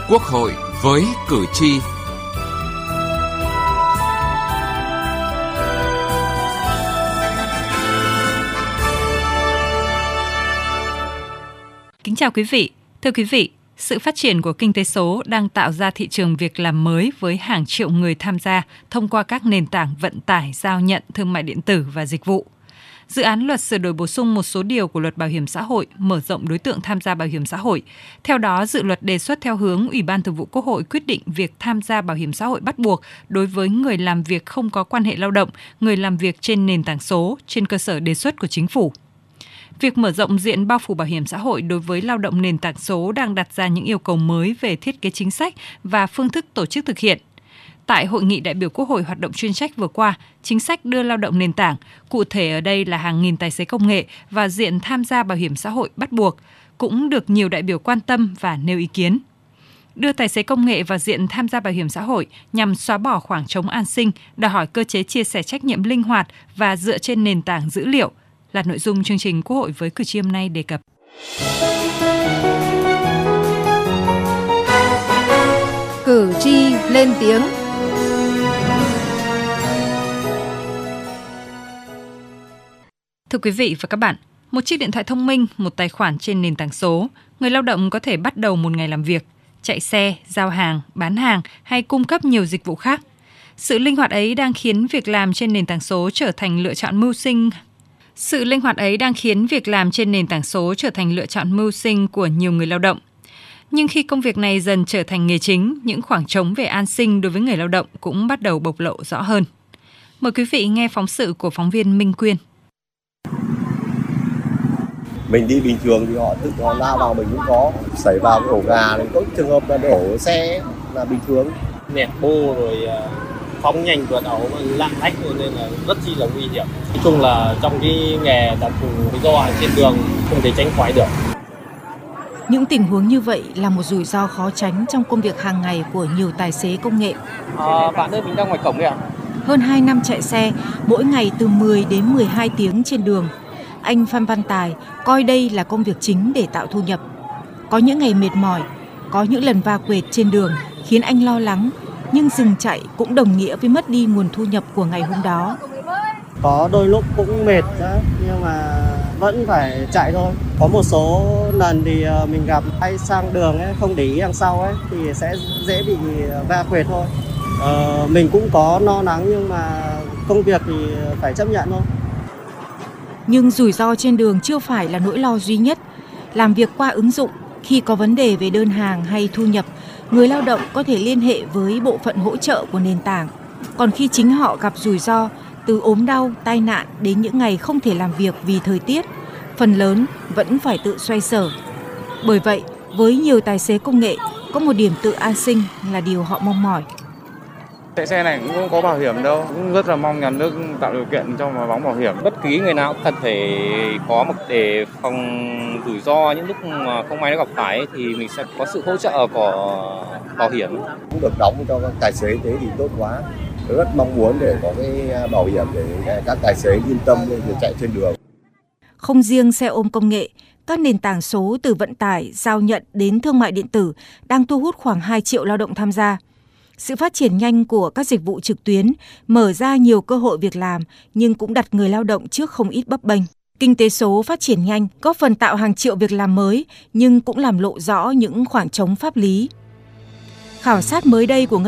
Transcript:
Quốc hội với cử tri. Kính chào quý vị. Thưa quý vị, sự phát triển của kinh tế số đang tạo ra thị trường việc làm mới với hàng triệu người tham gia thông qua các nền tảng vận tải, giao nhận, thương mại điện tử và dịch vụ. Dự án luật sửa đổi bổ sung một số điều của luật bảo hiểm xã hội mở rộng đối tượng tham gia bảo hiểm xã hội. Theo đó, dự luật đề xuất theo hướng Ủy ban Thường vụ Quốc hội quyết định việc tham gia bảo hiểm xã hội bắt buộc đối với người làm việc không có quan hệ lao động, người làm việc trên nền tảng số trên cơ sở đề xuất của Chính phủ. Việc mở rộng diện bao phủ bảo hiểm xã hội đối với lao động nền tảng số đang đặt ra những yêu cầu mới về thiết kế chính sách và phương thức tổ chức thực hiện. Tại Hội nghị đại biểu Quốc hội hoạt động chuyên trách vừa qua, chính sách đưa lao động nền tảng, cụ thể ở đây là hàng nghìn tài xế công nghệ và diện tham gia bảo hiểm xã hội bắt buộc, cũng được nhiều đại biểu quan tâm và nêu ý kiến. Đưa tài xế công nghệ vào diện tham gia bảo hiểm xã hội nhằm xóa bỏ khoảng trống an sinh, đòi hỏi cơ chế chia sẻ trách nhiệm linh hoạt và dựa trên nền tảng dữ liệu, là nội dung chương trình Quốc hội với cử tri hôm nay đề cập. Cử tri lên tiếng. Thưa quý vị và các bạn, một chiếc điện thoại thông minh, một tài khoản trên nền tảng số, người lao động có thể bắt đầu một ngày làm việc, chạy xe, giao hàng, bán hàng hay cung cấp nhiều dịch vụ khác. Sự linh hoạt ấy đang khiến việc làm trên nền tảng số trở thành lựa chọn mưu sinh của nhiều người lao động. Nhưng khi công việc này dần trở thành nghề chính, những khoảng trống về an sinh đối với người lao động cũng bắt đầu bộc lộ rõ hơn. Mời quý vị nghe phóng sự của phóng viên Minh Quyên. Mình đi bình thường thì họ tự họ lao vào mình cũng có, xảy vào cái ổ gà này, có trường hợp là đổ xe là bình thường. Nẹt bô rồi phóng nhanh vượt ẩu lạng lách nên là rất chi là nguy hiểm. Nói chung là trong cái nghề đặc thù rủi ro trên đường không thể tránh khỏi được. Những tình huống như vậy là một rủi ro khó tránh trong công việc hàng ngày của nhiều tài xế công nghệ. Bạn ơi, mình đang ngoài cổng kìa. Hơn 2 năm chạy xe, mỗi ngày từ 10 đến 12 tiếng trên đường. Anh Phan Văn Tài coi đây là công việc chính để tạo thu nhập. Có những ngày mệt mỏi, có những lần va quệt trên đường khiến anh lo lắng, nhưng dừng chạy cũng đồng nghĩa với mất đi nguồn thu nhập của ngày hôm đó. Có đôi lúc cũng mệt đó, nhưng mà vẫn phải chạy thôi. Có một số lần thì mình gặp hay sang đường ấy, không để ý đằng sau ấy, thì sẽ dễ bị va quệt thôi. Mình cũng có lo lắng nhưng mà công việc thì phải chấp nhận thôi. Nhưng rủi ro trên đường chưa phải là nỗi lo duy nhất. Làm việc qua ứng dụng, khi có vấn đề về đơn hàng hay thu nhập, người lao động có thể liên hệ với bộ phận hỗ trợ của nền tảng. Còn khi chính họ gặp rủi ro, từ ốm đau, tai nạn đến những ngày không thể làm việc vì thời tiết, phần lớn vẫn phải tự xoay sở. Bởi vậy, với nhiều tài xế công nghệ, có một điểm tự an sinh là điều họ mong mỏi. Chạy xe này cũng không có bảo hiểm đâu, cũng rất là mong nhà nước tạo điều kiện cho mà đóng bảo hiểm. Bất kỳ người nào cần phải có một để phòng rủi ro những lúc mà không may nó gặp phải thì mình sẽ có sự hỗ trợ của bảo hiểm. Cũng được đóng cho các tài xế thế thì tốt quá. Tôi rất mong muốn để có cái bảo hiểm để các tài xế yên tâm để chạy trên đường. Không riêng xe ôm công nghệ, các nền tảng số từ vận tải, giao nhận đến thương mại điện tử đang thu hút khoảng 2 triệu lao động tham gia. Sự phát triển nhanh của các dịch vụ trực tuyến mở ra nhiều cơ hội việc làm nhưng cũng đặt người lao động trước không ít bấp bênh. Kinh tế số phát triển nhanh, góp phần tạo hàng triệu việc làm mới nhưng cũng làm lộ rõ những khoảng trống pháp lý. Khảo sát mới đây của